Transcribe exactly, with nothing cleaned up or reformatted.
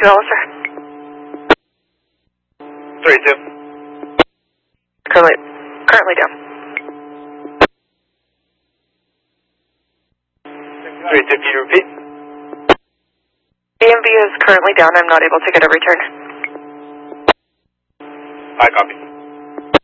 two, Alistair. three two. Currently, currently down. three two, can you repeat? A M V is currently down. I'm not able to get a return. I copy.